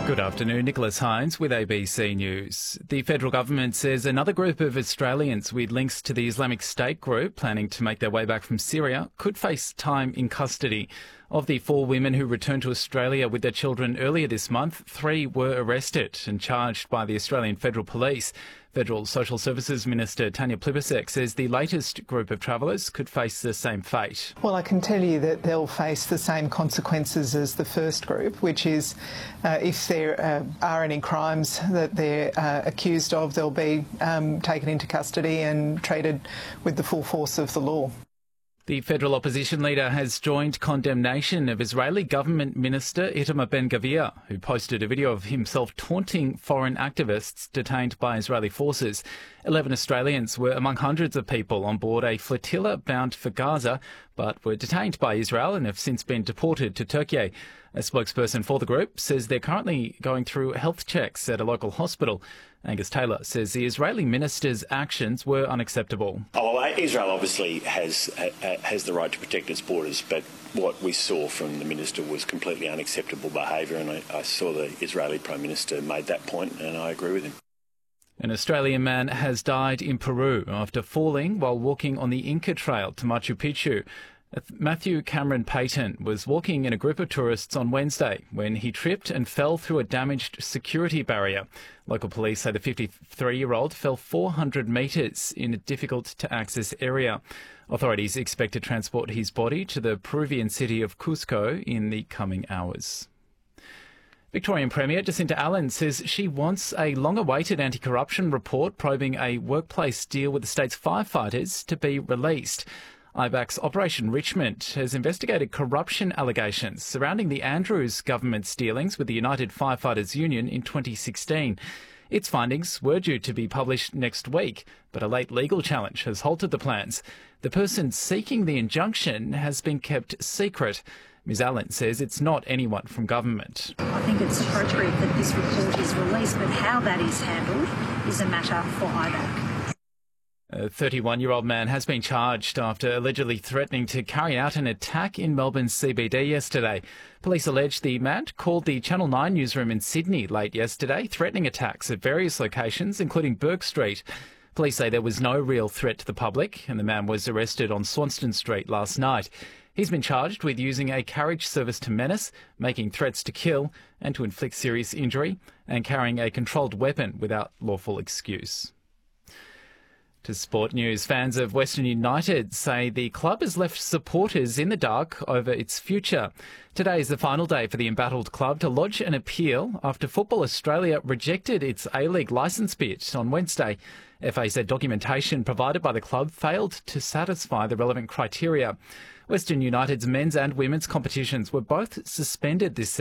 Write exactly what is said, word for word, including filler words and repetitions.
Good afternoon, Nicholas Hines with A B C News. The federal government says another group of Australians with links to the Islamic State group planning to make their way back from Syria could face time in custody. Of the four women who returned to Australia with their children earlier this month, three were arrested and charged by the Australian Federal Police. Federal Social Services Minister Tanya Plibersek says the latest group of travellers could face the same fate. Well, I can tell you that they'll face the same consequences as the first group, which is uh, if there uh, are any crimes that they're uh, accused of, they'll be um, taken into custody and treated with the full force of the law. The federal opposition leader has joined condemnation of Israeli government minister Itamar Ben-Gvir, who posted a video of himself taunting foreign activists detained by Israeli forces. Eleven Australians were among hundreds of people on board a flotilla bound for Gaza, but were detained by Israel and have since been deported to Turkey. A spokesperson for the group says they're currently going through health checks at a local hospital. Angus Taylor says the Israeli minister's actions were unacceptable. Oh, well, Israel obviously has uh, has the right to protect its borders, but what we saw from the minister was completely unacceptable behaviour, and I, I saw the Israeli Prime Minister made that point, and I agree with him. An Australian man has died in Peru after falling while walking on the Inca Trail to Machu Picchu. Matthew Cameron Payton was walking in a group of tourists on Wednesday when he tripped and fell through a damaged security barrier. Local police say the fifty-three-year-old fell four hundred metres in a difficult-to-access area. Authorities expect to transport his body to the Peruvian city of Cusco in the coming hours. Victorian Premier Jacinta Allan says she wants a long-awaited anti-corruption report probing a workplace deal with the state's firefighters to be released. I BAC's Operation Richmond has investigated corruption allegations surrounding the Andrews government's dealings with the United Firefighters Union in twenty sixteen. Its findings were due to be published next week, but a late legal challenge has halted the plans. The person seeking the injunction has been kept secret. Ms Allan says it's not anyone from government. I think it's appropriate that this report is released, but how that is handled is a matter for I BAC. A thirty-one-year-old man has been charged after allegedly threatening to carry out an attack in Melbourne's C B D yesterday. Police allege the man called the Channel nine newsroom in Sydney late yesterday, threatening attacks at various locations, including Bourke Street. Police say there was no real threat to the public, and the man was arrested on Swanston Street last night. He's been charged with using a carriage service to menace, making threats to kill and to inflict serious injury, and carrying a controlled weapon without lawful excuse. To sport news, fans of Western United say the club has left supporters in the dark over its future. Today is the final day for the embattled club to lodge an appeal after Football Australia rejected its A-League licence bid on Wednesday. F A said documentation provided by the club failed to satisfy the relevant criteria. Western United's men's and women's competitions were both suspended this